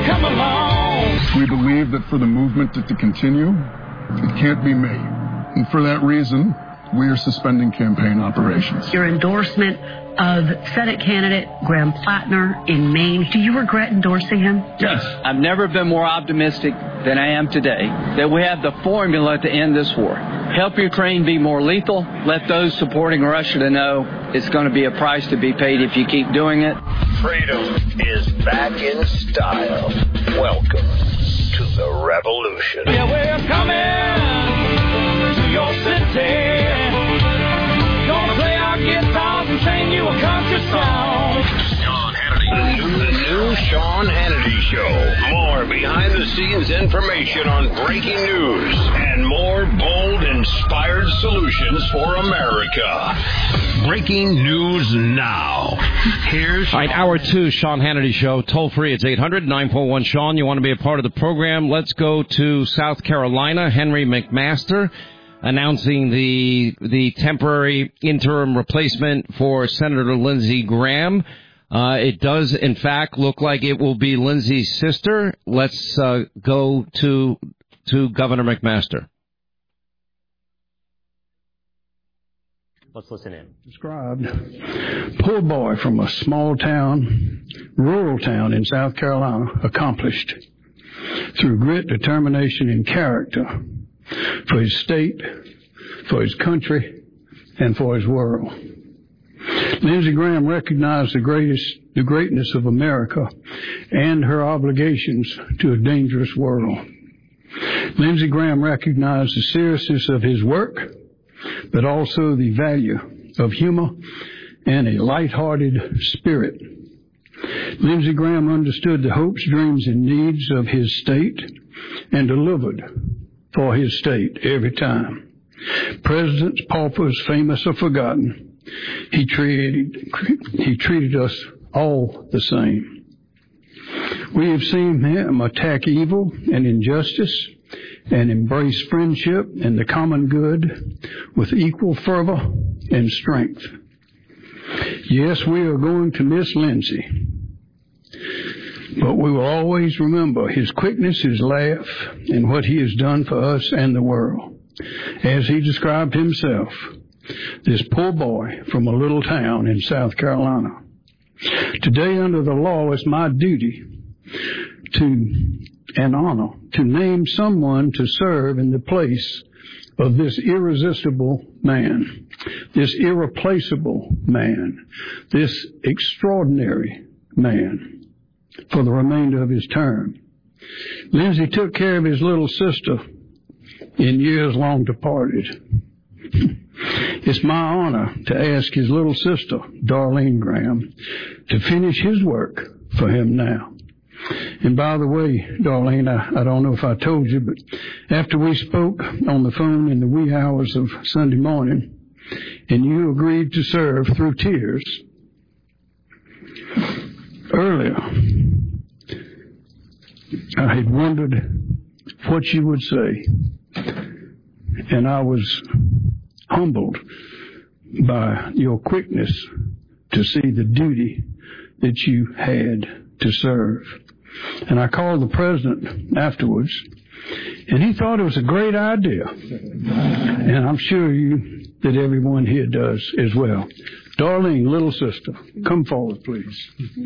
come along. We believe that for the movement to continue, it can't be me. And for that reason, we are suspending campaign operations. Your endorsement of Senate candidate Graham Plattner in Maine, do you regret endorsing him? Yes. I've never been more optimistic than I am today that we have the formula to end this war. Help Ukraine be more lethal. Let those supporting Russia to know it's going to be a price to be paid if you keep doing it. Freedom is back in style. Welcome to the revolution. Yeah, we're coming to your city. Gonna play our guitars and sing you a country song. Sean Hannity. The new Sean Hannity Show. More behind-the-scenes information on breaking news and more bold, inspired solutions for America. Breaking news now. Here's... All right, hour two, Sean Hannity Show. Toll free, it's 800-941-SEAN. You want to be a part of the program? Let's go to South Carolina. Henry McMaster announcing the temporary interim replacement for Senator Lindsey Graham. It does, in fact, look like it will be Lindsey's sister. Let's go to Governor McMaster. Let's listen in. Described, poor boy from a small town, rural town in South Carolina, accomplished through grit, determination, and character for his state, for his country, and for his world. Lindsey Graham recognized the greatness of America and her obligations to a dangerous world. Lindsey Graham recognized the seriousness of his work, but also the value of humor and a light-hearted spirit. Lindsey Graham understood the hopes, dreams, and needs of his state and delivered for his state every time. Presidents, paupers, famous or forgotten, he treated us all the same. We have seen him attack evil and injustice and embrace friendship and the common good with equal fervor and strength. Yes, we are going to miss Lindsey, but we will always remember his quickness, his laugh, and what he has done for us and the world. As he described himself, this poor boy from a little town in South Carolina. Today, under the law, it's my duty and honor to name someone to serve in the place of this irresistible man, this irreplaceable man, this extraordinary man for the remainder of his term. Lindsey took care of his little sister in years long departed. It's my honor to ask his little sister, Darlene Graham, to finish his work for him now. And by the way, Darlene, I don't know if I told you, but after we spoke on the phone in the wee hours of Sunday morning, and you agreed to serve through tears, earlier, I had wondered what you would say, and I was humbled by your quickness to see the duty that you had to serve. And I called the president afterwards, and he thought it was a great idea. And I'm sure that everyone here does as well. Darlene, little sister, come forward, please.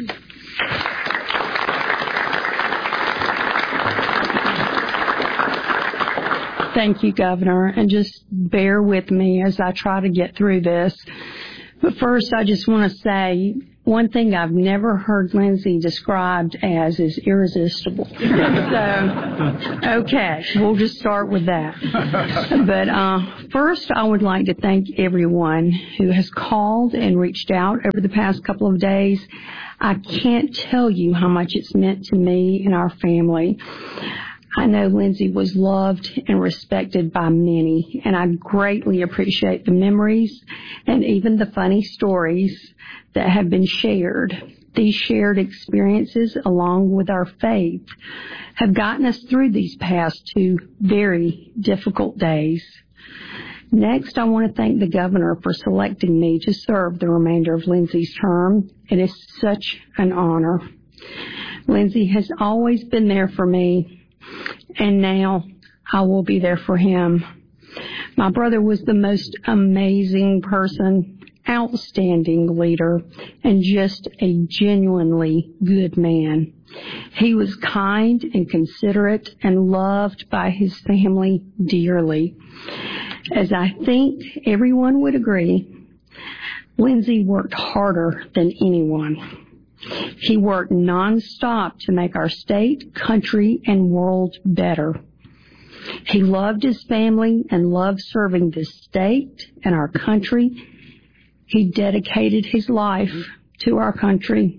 Thank you, Governor, and just bear with me as I try to get through this. But first, I just want to say one thing I've never heard Lindsey described as is irresistible. So, okay, we'll just start with that. But first, I would like to thank everyone who has called and reached out over the past couple of days. I can't tell you how much it's meant to me and our family. I know Lindsey was loved and respected by many, and I greatly appreciate the memories and even the funny stories that have been shared. These shared experiences, along with our faith, have gotten us through these past 2 very difficult days. Next, I want to thank the governor for selecting me to serve the remainder of Lindsey's term. It is such an honor. Lindsay has always been there for me, and now I will be there for him. My brother was the most amazing person, outstanding leader, and just a genuinely good man. He was kind and considerate and loved by his family dearly. As I think everyone would agree, Lindsay worked harder than anyone. He worked nonstop to make our state, country, and world better. He loved his family and loved serving this state and our country. He dedicated his life to our country.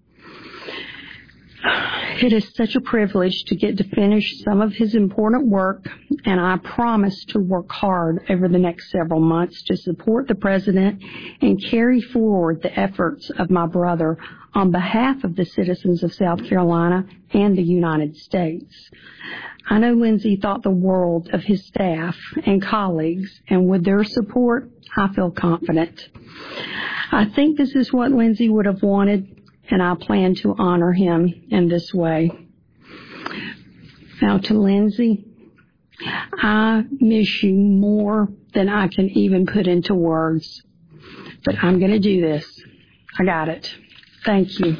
It is such a privilege to get to finish some of his important work, and I promise to work hard over the next several months to support the President and carry forward the efforts of my brother on behalf of the citizens of South Carolina and the United States. I know Lindsay thought the world of his staff and colleagues, and with their support, I feel confident. I think this is what Lindsay would have wanted, and I plan to honor him in this way. Now to Lindsay, I miss you more than I can even put into words, but I'm going to do this. I got it. Thank you.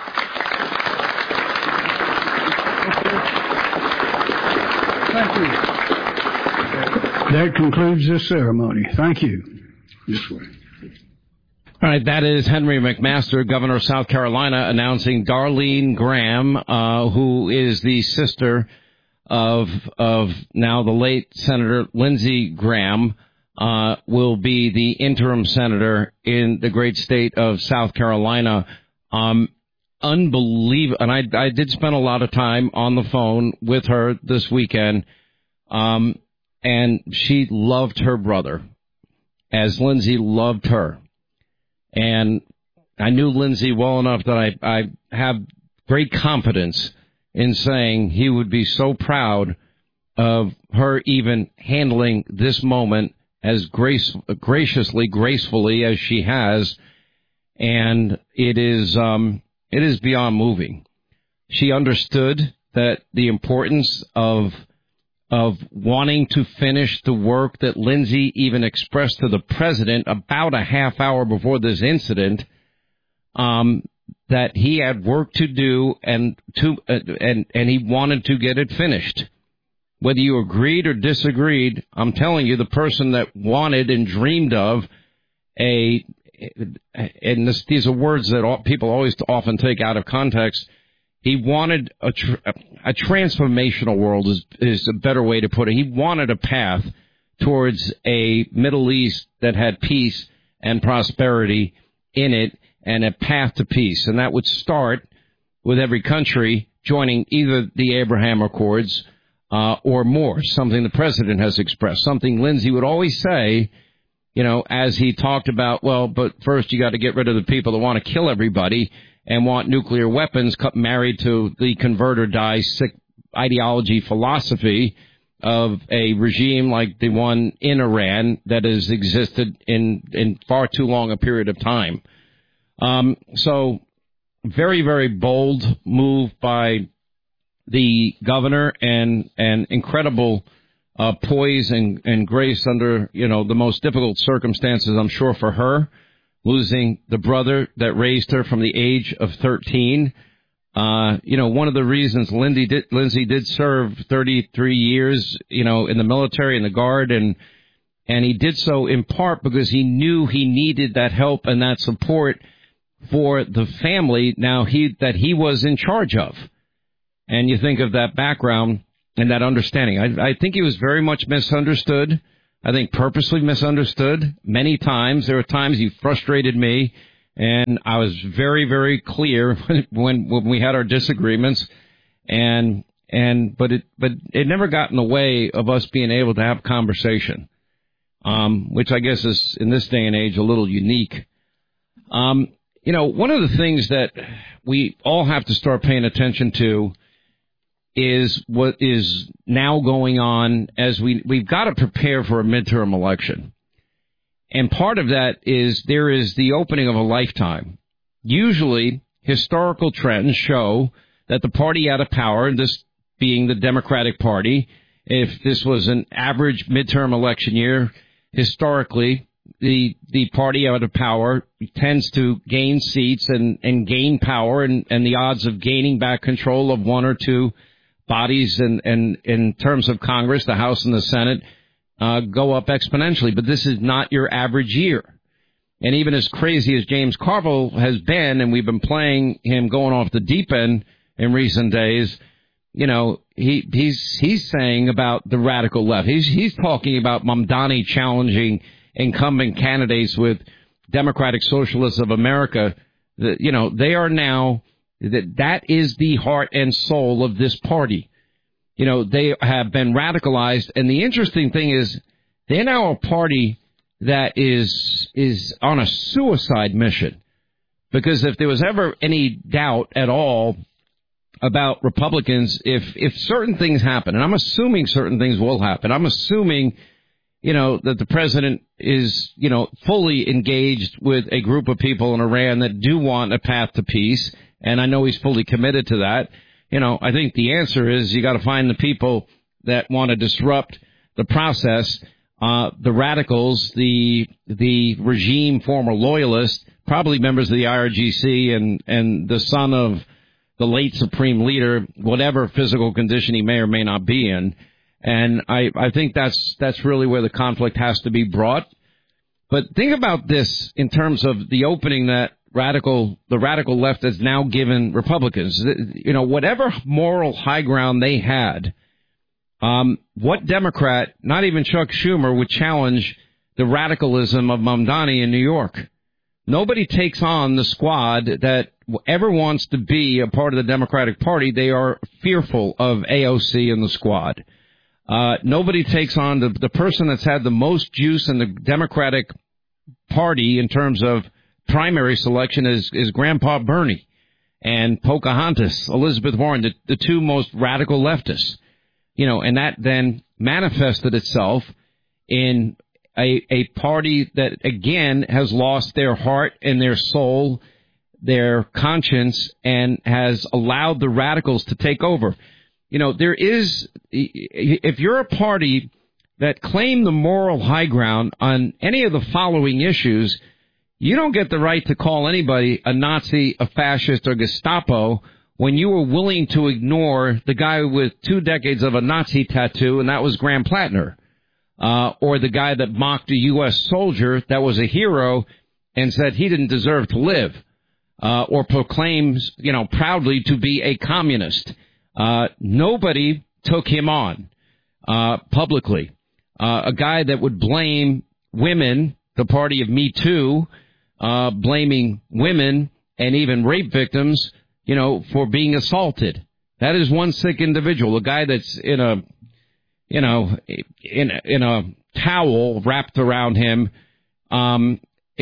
Thank you. That concludes this ceremony. Thank you. This way. All right, that is Henry McMaster, governor of South Carolina, announcing Darlene Graham, who is the sister of now the late Senator Lindsey Graham, will be the interim senator in the great state of South Carolina. Unbelievable. And I did spend a lot of time on the phone with her this weekend, and she loved her brother as Lindsay loved her. And I knew Lindsay well enough that I have great confidence in saying he would be so proud of her even handling this moment as graciously, gracefully as she has. And it is beyond moving. She understood that the importance of wanting to finish the work that Lindsay even expressed to the president about a half hour before this incident, that he had work to do and he wanted to get it finished. Whether you agreed or disagreed, I'm telling you, the person that wanted and dreamed of these are words that people always often take out of context. He wanted a transformational world is a better way to put it. He wanted a path towards a Middle East that had peace and prosperity in it and a path to peace. And that would start with every country joining either the Abraham Accords or more, something the president has expressed, something Lindsay would always say, you know, as he talked about, well, but first you got to get rid of the people that want to kill everybody and want nuclear weapons, married to the convert or die sick ideology philosophy of a regime like the one in Iran that has existed in far too long a period of time. So very, very bold move by the governor and incredible poise and grace under, you know, the most difficult circumstances, I'm sure, for her, losing the brother that raised her from the age of 13. You know, one of the reasons Lindsay did serve 33 years, you know, in the military, in the Guard, and he did so in part because he knew he needed that help and that support for the family now that he was in charge of. And you think of that background and that understanding. I think he was very much misunderstood. I think purposely misunderstood many times. There were times he frustrated me, and I was very, very clear when we had our disagreements. But it never got in the way of us being able to have conversation, which I guess is in this day and age a little unique. You know, one of the things that we all have to start paying attention to is what is now going on as we've got to prepare for a midterm election. And part of that is there is the opening of a lifetime. Usually, historical trends show that the party out of power, this being the Democratic Party, if this was an average midterm election year, historically, the party out of power tends to gain seats and gain power, and the odds of gaining back control of one or two bodies and in terms of Congress, the House and the Senate, go up exponentially. But this is not your average year. And even as crazy as James Carville has been, and we've been playing him going off the deep end in recent days, you know, he's saying about the radical left. He's talking about Mamdani challenging incumbent candidates with Democratic Socialists of America. You know, they are now, that is the heart and soul of this party. You know, they have been radicalized. And the interesting thing is they're now a party that is on a suicide mission. Because if there was ever any doubt at all about Republicans, if certain things happen, and I'm assuming certain things will happen, I'm assuming, you know, that the president is, you know, fully engaged with a group of people in Iran that do want a path to peace, and I know he's fully committed to that. You know, I think the answer is you got to find the people that want to disrupt the process, the radicals, the regime former loyalists, probably members of the IRGC and the son of the late supreme leader, whatever physical condition he may or may not be in. And I think that's really where the conflict has to be brought. But think about this in terms of the opening that the radical left has now given Republicans. You know, whatever moral high ground they had, what Democrat, not even Chuck Schumer, would challenge the radicalism of Mamdani in New York? Nobody takes on the squad that ever wants to be a part of the Democratic Party. They are fearful of AOC and the squad. Nobody takes on the person that's had the most juice in the Democratic Party in terms of primary selection is Grandpa Bernie and Pocahontas, Elizabeth Warren, the two most radical leftists. You know, and that then manifested itself in a party that, again, has lost their heart and their soul, their conscience, and has allowed the radicals to take over. You know, there is, if you're a party that claim the moral high ground on any of the following issues, you don't get the right to call anybody a Nazi, a fascist, or Gestapo when you were willing to ignore the guy with 2 decades of a Nazi tattoo, and that was Graham Plattner, or the guy that mocked a U.S. soldier that was a hero and said he didn't deserve to live, or proclaims, you know, proudly to be a communist. Nobody took him on publicly. A guy that would blame women, the party of Me Too, blaming women and even rape victims, you know, for being assaulted. That is one sick individual. A guy that's in a, you know, in a towel wrapped around him, on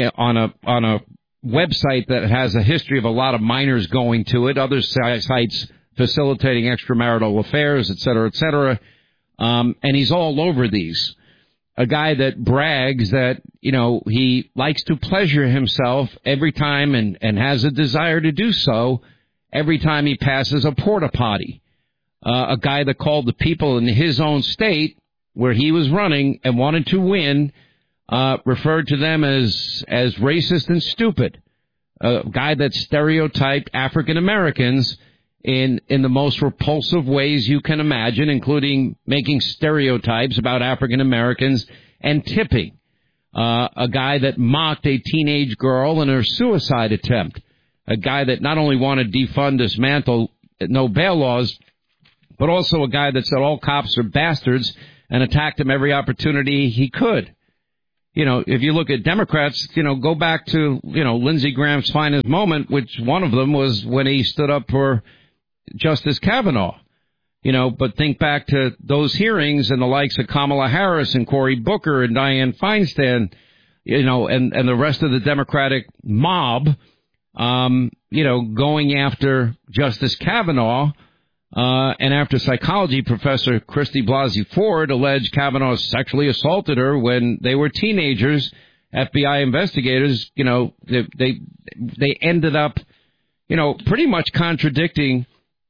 a website that has a history of a lot of minors going to it, other sites facilitating extramarital affairs, et cetera, and he's all over these. A guy that brags that, you know, he likes to pleasure himself every time and has a desire to do so every time he passes a porta potty. A guy that called the people in his own state where he was running and wanted to win, referred to them as racist and stupid. A guy that stereotyped African Americans in the most repulsive ways you can imagine, including making stereotypes about African Americans and tipping. A guy that mocked a teenage girl in her suicide attempt. A guy that not only wanted to defund, dismantle no bail laws, but also a guy that said all cops are bastards and attacked him every opportunity he could. You know, if you look at Democrats, you know, go back to, you know, Lindsey Graham's finest moment, which one of them was when he stood up for Justice Kavanaugh. You know, but think back to those hearings and the likes of Kamala Harris and Cory Booker and Dianne Feinstein, you know, and the rest of the Democratic mob, you know, going after Justice Kavanaugh, and after psychology professor Christy Blasey Ford alleged Kavanaugh sexually assaulted her when they were teenagers, FBI investigators, you know, they ended up, you know, pretty much contradicting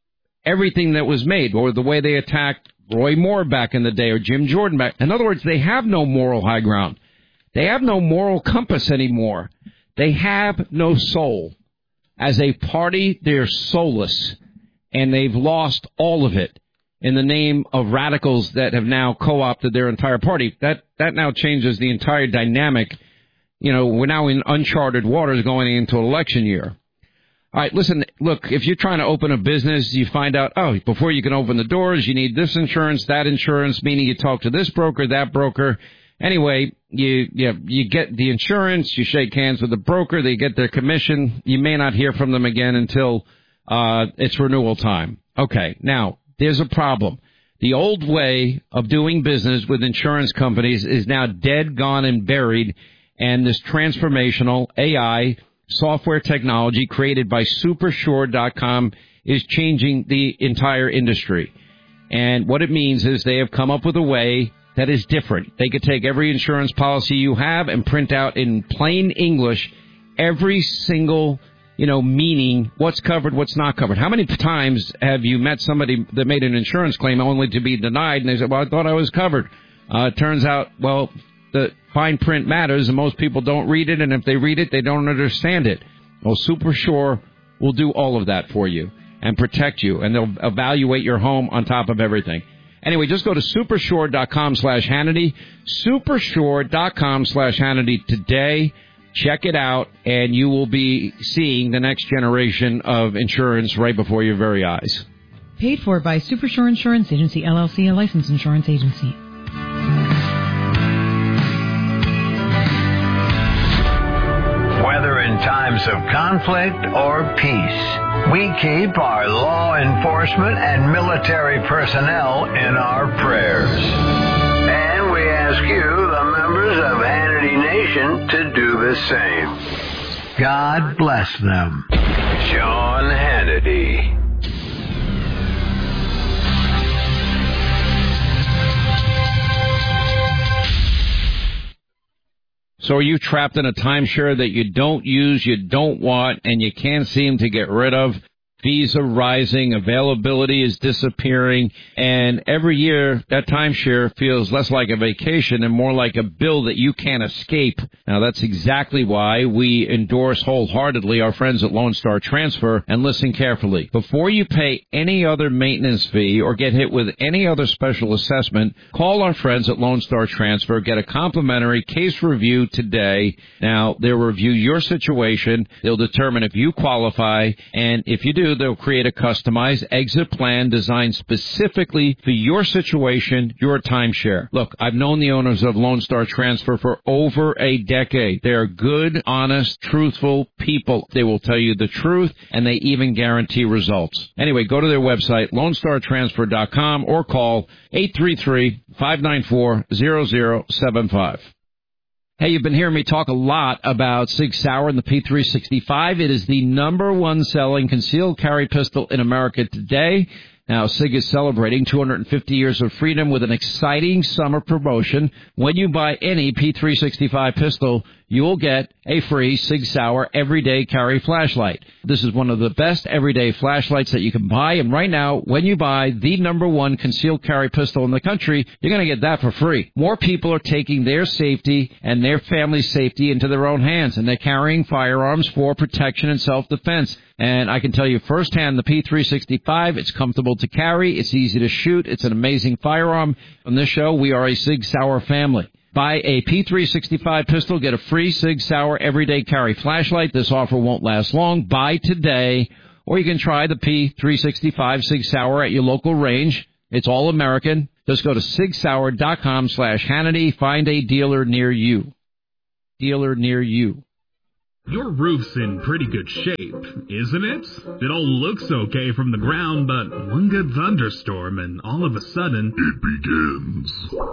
everything that was made, or the way they attacked Roy Moore back in the day, or Jim Jordan back. In other words, they have no moral high ground. They have no moral compass anymore. They have no soul. As a party, they're soulless, and they've lost all of it in the name of radicals that have now co-opted their entire party. That now changes the entire dynamic. You know, we're now in uncharted waters going into election year. All right, listen, look, if you're trying to open a business, you find out, before you can open the doors, you need this insurance, that insurance, meaning you talk to this broker, that broker. Anyway, you get the insurance, you shake hands with the broker, they get their commission. You may not hear from them again until it's renewal time. Okay, now, there's a problem. The old way of doing business with insurance companies is now dead, gone, and buried, and this transformational AI software technology created by Supersure.com is changing the entire industry. And what it means is they have come up with a way that is different. They could take every insurance policy you have and print out in plain English every single, meaning, what's covered, what's not covered. How many times have you met somebody that made an insurance claim only to be denied, and they said, well, I thought I was covered. It turns out, well, the fine print matters, and most people don't read it, and if they read it, they don't understand it. Well, Supersure will do all of that for you and protect you, and they'll evaluate your home on top of everything. Anyway, just go to Supersure.com/Hannity, Supersure.com/Hannity today. Check it out, and you will be seeing the next generation of insurance right before your very eyes. Paid for by Supersure Insurance Agency, LLC, a licensed insurance agency. Whether in times of conflict or peace, we keep our law enforcement and military personnel in our prayers. And we ask you, the members of Hannity Nation, to do the same. God bless them. Sean Hannity. So are you trapped in a timeshare that you don't use, you don't want, and you can't seem to get rid of? Fees are rising, availability is disappearing, and every year that timeshare feels less like a vacation and more like a bill that you can't escape. Now, that's exactly why we endorse wholeheartedly our friends at Lone Star Transfer, and listen carefully. Before you pay any other maintenance fee or get hit with any other special assessment, call our friends at Lone Star Transfer, get a complimentary case review today. Now, they'll review your situation, they'll determine if you qualify, and if you do, they'll create a customized exit plan designed specifically for your situation, your timeshare. Look, I've known the owners of Lone Star Transfer for over a decade. They are good, honest, truthful people. They will tell you the truth, and they even guarantee results. Anyway, go to their website, LoneStarTransfer.com, or call 833-594-0075. Hey, you've been hearing me talk a lot about Sig Sauer and the P365. It is the #1 selling concealed carry pistol in America today. Now, Sig is celebrating 250 years of freedom with an exciting summer promotion. When you buy any P365 pistol, you will get a free Sig Sauer everyday carry flashlight. This is one of the best everyday flashlights that you can buy, and right now, when you buy the #1 concealed carry pistol in the country, you're going to get that for free. More people are taking their safety and their family's safety into their own hands, and they're carrying firearms for protection and self-defense. And I can tell you firsthand, the P365, it's comfortable to carry, it's easy to shoot, it's an amazing firearm. On this show, we are a Sig Sauer family. Buy a P365 pistol, get a free Sig Sauer everyday carry flashlight. This offer won't last long. Buy today, or you can try the P365 Sig Sauer at your local range. It's all American. Just go to SigSauer.com/Hannity. Find a dealer near you. Dealer near you. Your roof's in pretty good shape, isn't it? It all looks okay from the ground, but one good thunderstorm and all of a sudden, it begins.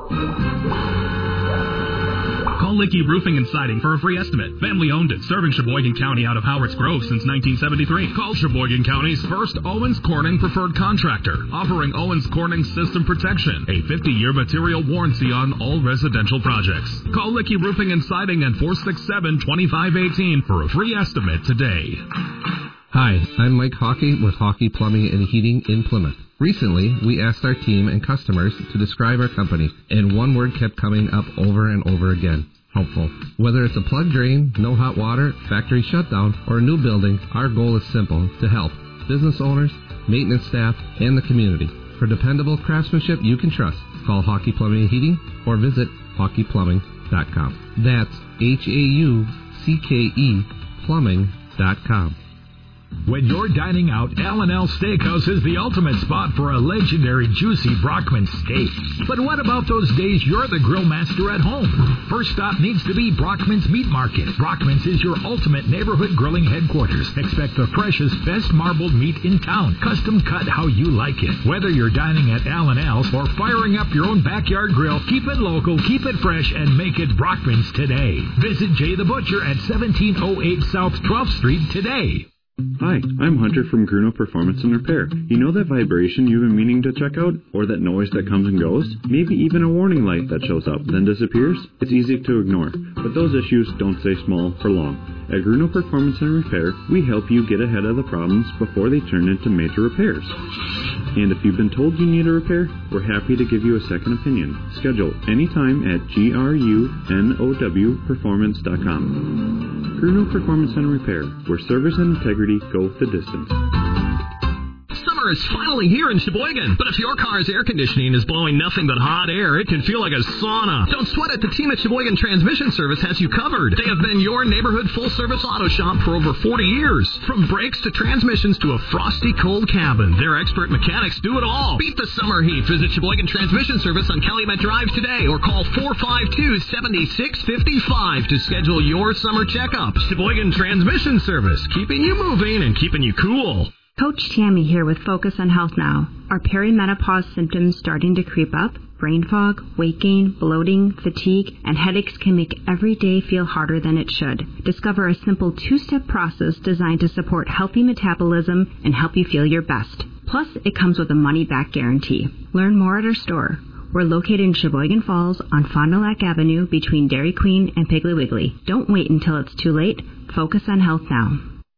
Call Licky Roofing and Siding for a free estimate. Family owned it, serving Sheboygan County out of Howard's Grove since 1973. Call Sheboygan County's first Owens Corning preferred contractor, offering Owens Corning System Protection, a 50-year material warranty on all residential projects. Call Licky Roofing and Siding at 467-2518 for a free estimate today. Hi, I'm Mike Hockey with Hockey Plumbing and Heating in Plymouth. Recently, we asked our team and customers to describe our company, and one word kept coming up over and over again: helpful. Whether it's a plugged drain, no hot water, factory shutdown, or a new building, our goal is simple: to help business owners, maintenance staff, and the community. For dependable craftsmanship you can trust, call Hockey Plumbing and Heating or visit hockeyplumbing.com. That's HAUCKE plumbing.com. When you're dining out, L&L Steakhouse is the ultimate spot for a legendary juicy Brockman steak. But what about those days you're the grill master at home? First stop needs to be Brockman's Meat Market. Brockman's is your ultimate neighborhood grilling headquarters. Expect the freshest, best marbled meat in town, custom cut how you like it. Whether you're dining at L&L's or firing up your own backyard grill, keep it local, keep it fresh, and make it Brockman's today. Visit Jay the Butcher at 1708 South 12th Street today. Hi, I'm Hunter from Gruno Performance and Repair. You know that vibration you've been meaning to check out? Or that noise that comes and goes? Maybe even a warning light that shows up, then disappears? It's easy to ignore, but those issues don't stay small for long. At Gruno Performance and Repair, we help you get ahead of the problems before they turn into major repairs. And if you've been told you need a repair, we're happy to give you a second opinion. Schedule anytime at grunowperformance.com. Gruno Performance and Repair, where service and integrity go the distance. Summer is finally here in Sheboygan, but if your car's air conditioning is blowing nothing but hot air, it can feel like a sauna. Don't sweat it. The team at Sheboygan Transmission Service has you covered. They have been your neighborhood full-service auto shop for over 40 years. From brakes to transmissions to a frosty cold cabin, their expert mechanics do it all. Beat the summer heat. Visit Sheboygan Transmission Service on Calumet Drive today or call 452-7655 to schedule your summer checkup. Sheboygan Transmission Service, keeping you moving and keeping you cool. Coach Tammy here with Focus on Health Now. Are perimenopause symptoms starting to creep up? Brain fog, weight gain, bloating, fatigue, and headaches can make every day feel harder than it should. Discover a simple 2-step process designed to support healthy metabolism and help you feel your best. Plus, it comes with a money-back guarantee. Learn more at our store. We're located in Sheboygan Falls on Fond du Lac Avenue between Dairy Queen and Piggly Wiggly. Don't wait until it's too late. Focus on Health Now.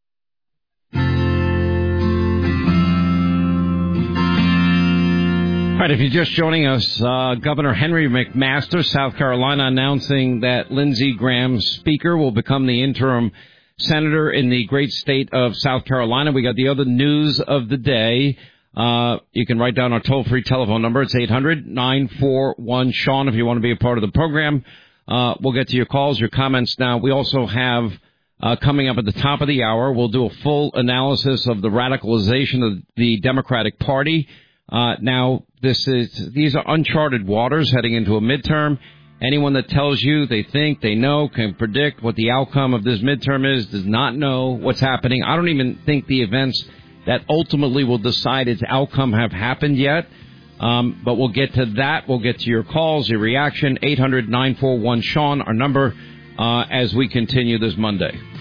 All right, if you're just joining us, Governor Henry McMaster, South Carolina, announcing that Lindsey Graham, Speaker, will become the interim senator in the great state of South Carolina. We got the other news of the day. You can write down our toll-free telephone number. It's 800-941-SEAN if you want to be a part of the program. We'll get to your calls, your comments now. We also have, coming up at the top of the hour, we'll do a full analysis of the radicalization of the Democratic Party. Now, these are uncharted waters heading into a midterm. Anyone that tells you they think, they know, can predict what the outcome of this midterm is, does not know what's happening. I don't even think the events that ultimately will decide its outcome have happened yet. But we'll get to that. We'll get to your calls, your reaction. 800-941-SEAN, our number, as we continue this Monday.